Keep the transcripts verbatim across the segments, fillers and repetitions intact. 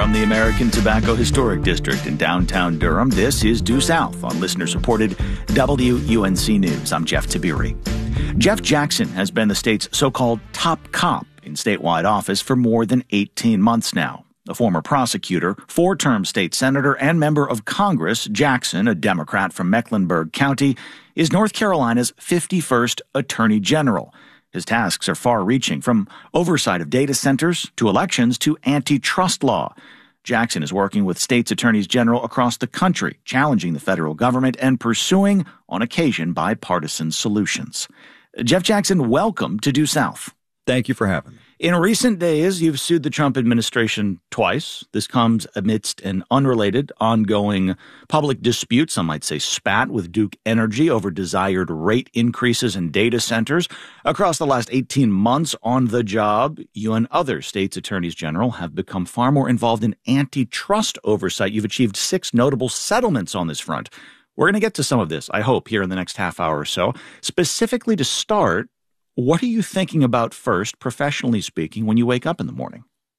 From the American Tobacco Historic District in downtown Durham, this is Due South on listener-supported W U N C News. I'm Jeff Tiberi. Jeff Jackson has been the state's so-called top cop in statewide office for more than eighteen months now. A former prosecutor, four-term state senator, and member of Congress, Jackson, a Democrat from Mecklenburg County, is North Carolina's fifty-first Attorney General. His tasks are far-reaching, from oversight of data centers to elections to antitrust law. Jackson is working with states' attorneys general across the country, challenging the federal government and pursuing, on occasion, bipartisan solutions. Jeff Jackson, welcome to Due South. Thank you for having me. In recent days, you've sued the Trump administration twice. This comes amidst an unrelated, ongoing public dispute, some might say spat, with Duke Energy over desired rate increases in data centers. Across the last eighteen months on the job, you and other states' attorneys general have become far more involved in antitrust oversight. You've achieved six notable settlements on this front. We're going to get to some of this, I hope, here in the next half hour or so. Specifically to start, what are you thinking about first, professionally speaking, when you wake up in the morning?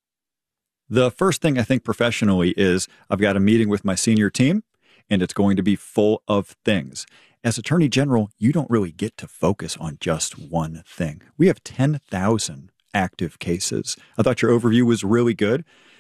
The first thing I think professionally is I've got a meeting with my senior team, and it's going to be full of things. As Attorney General, you don't really get to focus on just one thing. We have ten thousand active cases. I thought your overview was really good,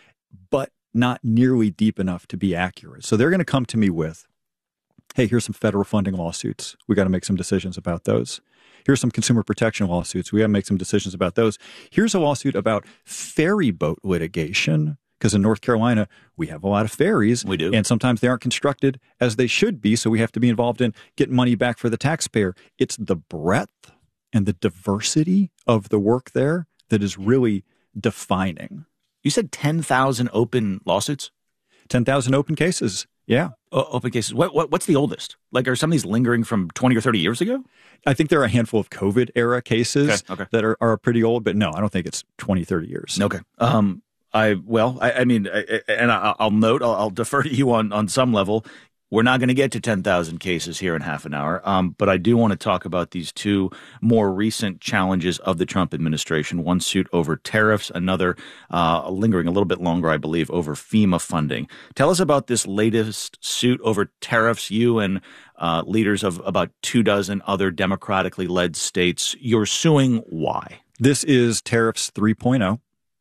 but not nearly deep enough to be accurate. So they're going to come to me with, hey, here's some federal funding lawsuits. We got to make some decisions about those. Here's some consumer protection lawsuits. We got to make some decisions about those. Here's a lawsuit about ferry boat litigation, because in North Carolina, we have a lot of ferries. We do. And sometimes they aren't constructed as they should be, so we have to be involved in getting money back for the taxpayer. It's the breadth and the diversity of the work there that is really defining. You said ten thousand open lawsuits? ten thousand open cases, yeah. O- open cases. What, what What's the oldest? Like, are some of these lingering from twenty or thirty years ago? I think there are a handful of COVID-era cases okay, okay. that are, are pretty old, but no, I don't think it's twenty, thirty years. Okay. Um, I well, I, I mean, I, and I, I'll note, I'll, I'll defer to you on, on some level. We're not going to get to ten thousand cases here in half an hour, um, but I do want to talk about these two more recent challenges of the Trump administration. One suit over tariffs, another uh, lingering a little bit longer, I believe, over FEMA funding. Tell us about this latest suit over tariffs. You and uh, leaders of about two dozen other democratically led states, you're suing why? This is tariffs three point oh.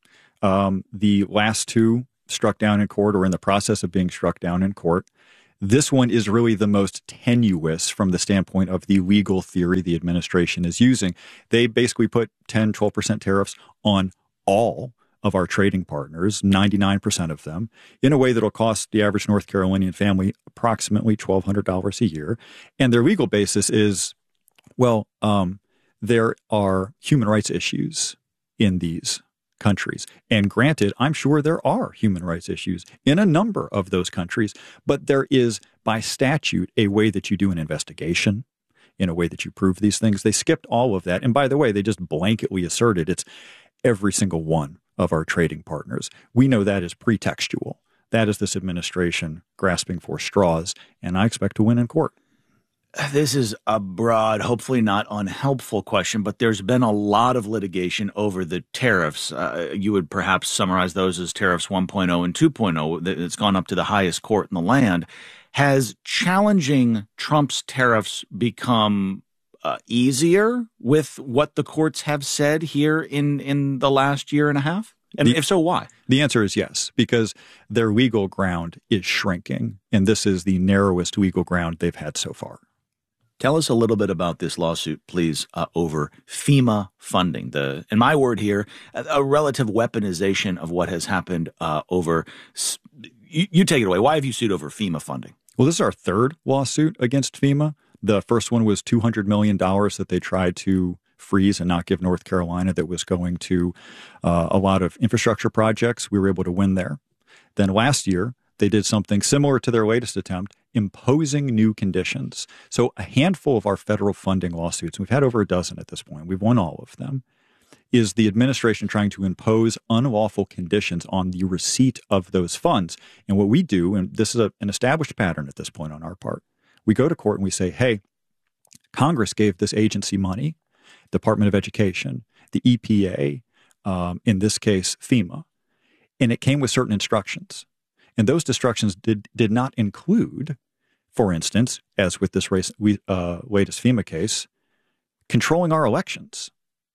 Um, the last two struck down in court or in the process of being struck down in court. This one is really the most tenuous from the standpoint of the legal theory the administration is using. They basically put ten, twelve percent tariffs on all of our trading partners, ninety-nine percent of them, in a way that will cost the average North Carolinian family approximately twelve hundred dollars a year. And their legal basis is, well, um, there are human rights issues in these countries. And granted, I'm sure there are human rights issues in a number of those countries, but there is, by statute, a way that you do an investigation, in a way that you prove these things. They skipped all of that. And by the way, they just blanketly asserted it's every single one of our trading partners. We know that is pretextual. That is this administration grasping for straws, and I expect to win in court. This is a broad, hopefully not unhelpful question, but there's been a lot of litigation over the tariffs. Uh, you would perhaps summarize those as tariffs one point oh and two point oh. It's gone up to the highest court in the land. Has challenging Trump's tariffs become uh, easier with what the courts have said here in, in the last year and a half? And the, if so, why? The answer is yes, because their legal ground is shrinking, and this is the narrowest legal ground they've had so far. Tell us a little bit about this lawsuit, please, uh, over FEMA funding. The, in my word here, a, a relative weaponization of what has happened uh, over. You, you take it away. Why have you sued over FEMA funding? Well, this is our third lawsuit against FEMA. The first one was two hundred million dollars that they tried to freeze and not give North Carolina that was going to uh, a lot of infrastructure projects. We were able to win there. Then last year, they did something similar to their latest attempt, imposing new conditions. So a handful of our federal funding lawsuits, we've had over a dozen at this point, we've won all of them, is the administration trying to impose unlawful conditions on the receipt of those funds. And what we do, and this is a, an established pattern at this point on our part, we go to court and we say, hey, Congress gave this agency money, Department of Education, the E P A, um, in this case, FEMA, and it came with certain instructions. And those instructions did, did not include, for instance, as with this race, we, uh, latest FEMA case, controlling our elections.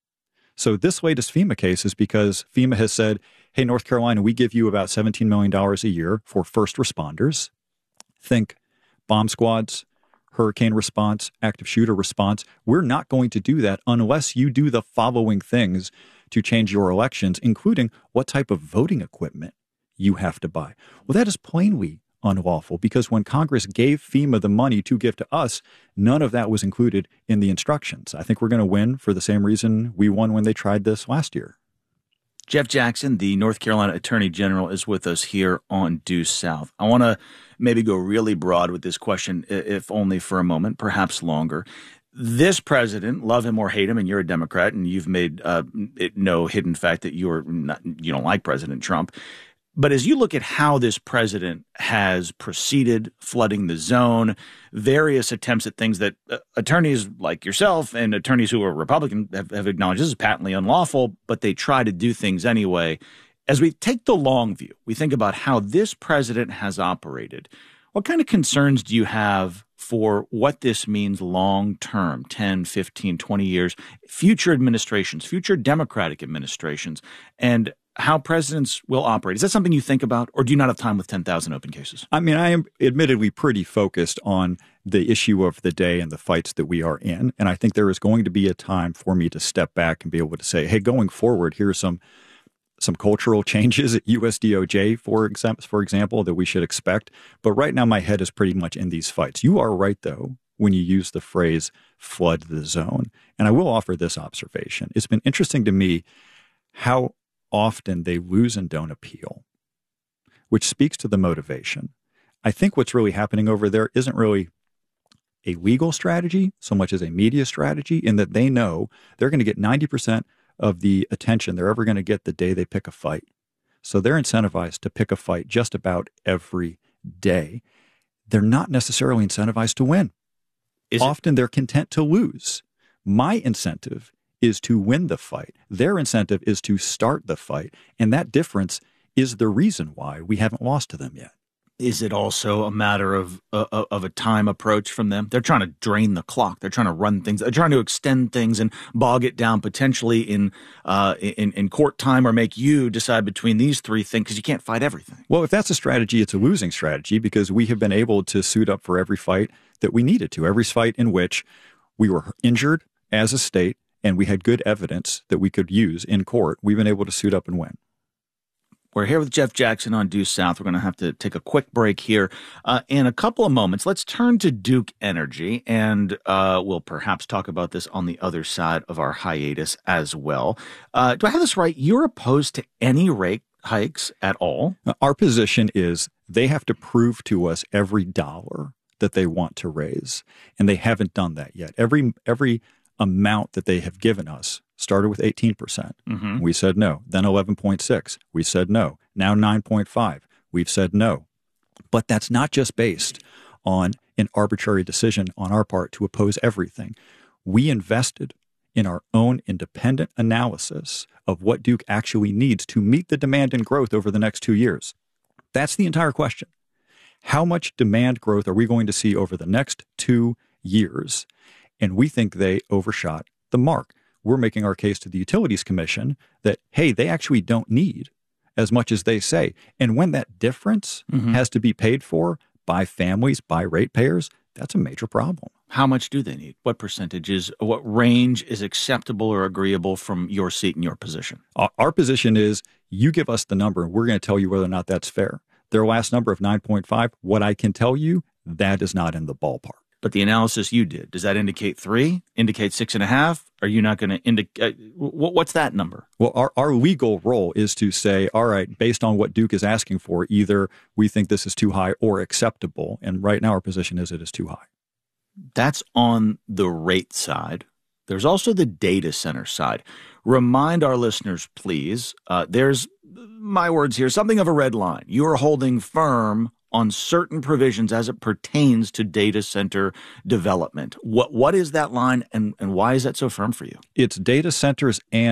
So this latest FEMA case is because FEMA has said, hey, North Carolina, we give you about seventeen million dollars a year for first responders. Think bomb squads, hurricane response, active shooter response. We're not going to do that unless you do the following things to change your elections, including what type of voting equipment you have to buy. Well, that is plainly unlawful because when Congress gave FEMA the money to give to us, none of that was included in the instructions. I think we're going to win for the same reason we won when they tried this last year. Jeff Jackson, the North Carolina Attorney General, is with us here on Due South. I want to maybe go really broad with this question, if only for a moment, perhaps longer. This president, love him or hate him, and you're a Democrat, and you've made uh, it no hidden fact that you're not, you don't like President Trump. But as you look at how this president has proceeded, flooding the zone, various attempts at things that uh, attorneys like yourself and attorneys who are Republican have, have acknowledged this is patently unlawful, but they try to do things anyway. As we take the long view, we think about how this president has operated. What kind of concerns do you have for what this means long term, ten, fifteen, twenty years, future administrations, future Democratic administrations, and how presidents will operate? Is that something you think about, or do you not have time with ten thousand open cases? I mean, I am admittedly pretty focused on the issue of the day and the fights that we are in. And I think there is going to be a time for me to step back and be able to say, hey, going forward, here's some some cultural changes at U S D O J, for example, for example, that we should expect. But right now, my head is pretty much in these fights. You are right, though, when you use the phrase flood the zone. And I will offer this observation. It's been interesting to me how often they lose and don't appeal, which speaks to the motivation. I think what's really happening over there isn't really a legal strategy so much as a media strategy, in that they know they're going to get ninety percent of the attention they're ever going to get the day they pick a fight. So they're incentivized to pick a fight just about every day. They're not necessarily incentivized to win. Is Often it- they're content to lose. My incentive is to win the fight. Their incentive is to start the fight. And that difference is the reason why we haven't lost to them yet. Is it also a matter of uh, of a time approach from them? They're trying to drain the clock. They're trying to run things. They're trying to extend things and bog it down potentially in uh, in, in court time, or make you decide between these three things because you can't fight everything. Well, if that's a strategy, it's a losing strategy, because we have been able to suit up for every fight that we needed to, every fight in which we were injured as a state and we had good evidence that we could use in court. We've been able to suit up and win. We're here with Jeff Jackson on Due South. We're going to have to take a quick break here. Uh, in a couple of moments, let's turn to Duke Energy, and uh, we'll perhaps talk about this on the other side of our hiatus as well. Uh, do I have this right? You're opposed to any rate hikes at all? Our position is they have to prove to us every dollar that they want to raise, and they haven't done that yet. Every every amount that they have given us started with eighteen percent. Mm-hmm. We said no. Then eleven point six. We said no. Now nine point five. We've said no. But that's not just based on an arbitrary decision on our part to oppose everything. We invested in our own independent analysis of what Duke actually needs to meet the demand and growth over the next two years. That's the entire question. How much demand growth are we going to see over the next two years? And we think they overshot the mark. We're making our case to the Utilities Commission that, hey, they actually don't need as much as they say. And when that difference Mm-hmm. has to be paid for by families, by ratepayers, that's a major problem. How much do they need? What percentage is, what range is acceptable or agreeable from your seat and your position? Our, our position is you give us the number and we're going to tell you whether or not that's fair. Their last number of nine point five, what I can tell you, that is not in the ballpark. But the analysis you did, does that indicate three? Indicate six and a half? Are you not going to indicate? Uh, what's that number? Well, our, our legal role is to say, all right, based on what Duke is asking for, either we think this is too high or acceptable. And right now our position is it is too high. That's on the rate side. There's also the data center side. Remind our listeners, please, uh, there's, my words here, something of a red line. You are holding firm on certain provisions as it pertains to data center development. What What is that line, and, and why is that so firm for you? It's data centers and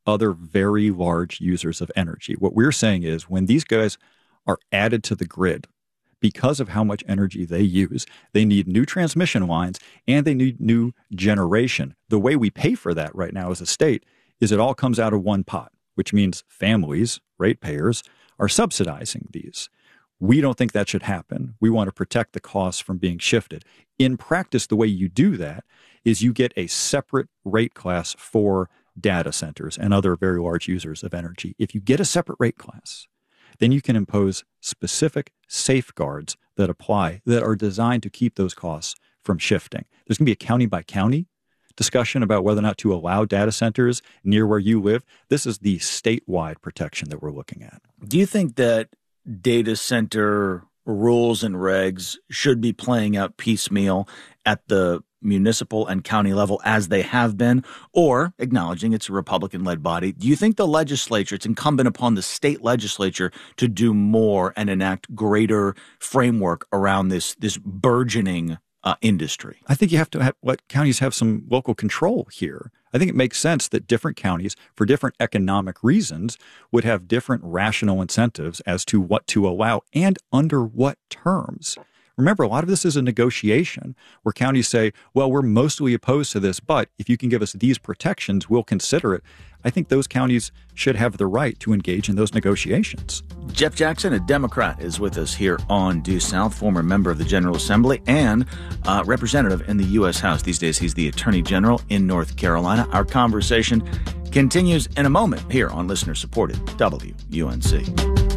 other very large users of energy. What we're saying is when these guys are added to the grid, because of how much energy they use, they need new transmission lines and they need new generation. The way we pay for that right now as a state is it all comes out of one pot, which means families, ratepayers, are subsidizing these. We don't think that should happen. We want to protect the costs from being shifted. In practice, the way you do that is you get a separate rate class for data centers and other very large users of energy. If you get a separate rate class, then you can impose specific safeguards that apply that are designed to keep those costs from shifting. There's going to be a county by county discussion about whether or not to allow data centers near where you live. This is the statewide protection that we're looking at. Do you think that data center rules and regs should be playing out piecemeal at the municipal and county level as they have been, or acknowledging it's a Republican-led body? Do you think the legislature, it's incumbent upon the state legislature to do more and enact greater framework around this, this burgeoning uh, industry? I think you have to have, let counties have some local control here. I think it makes sense that different counties, for different economic reasons, would have different rational incentives as to what to allow and under what terms. Remember, a lot of this is a negotiation where counties say, well, we're mostly opposed to this, but if you can give us these protections, we'll consider it. I think those counties should have the right to engage in those negotiations. Jeff Jackson, a Democrat, is with us here on Due South, former member of the General Assembly and uh, representative in the U S House. These days, he's the Attorney General in North Carolina. Our conversation continues in a moment here on listener-supported W U N C.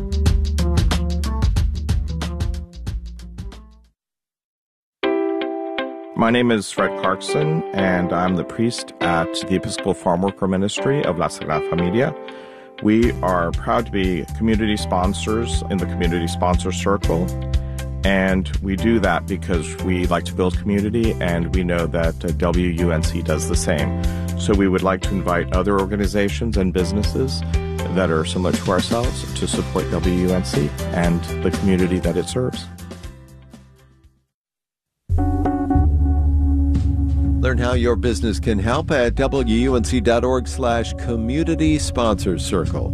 My name is Fred Clarkson, and I'm the priest at the Episcopal Farm Worker Ministry of La Sagrada Familia. We are proud to be community sponsors in the Community Sponsor Circle, and we do that because we like to build community, and we know that uh, W U N C does the same. So we would like to invite other organizations and businesses that are similar to ourselves to support W U N C and the community that it serves. Learn how your business can help at wuNC.org slash community sponsors circle.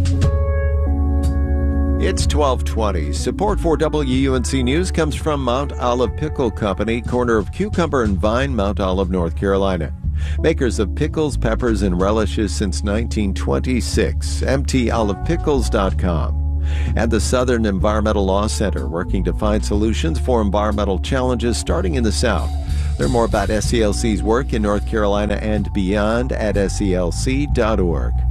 It's twelve twenty. Support for W U N C News comes from Mount Olive Pickle Company, corner of Cucumber and Vine, Mount Olive, North Carolina. Makers of pickles, peppers, and relishes since nineteen twenty-six. M T olive pickles dot com. And the Southern Environmental Law Center, working to find solutions for environmental challenges starting in the South. Learn more about S E L C's work in North Carolina and beyond at S E L C dot org.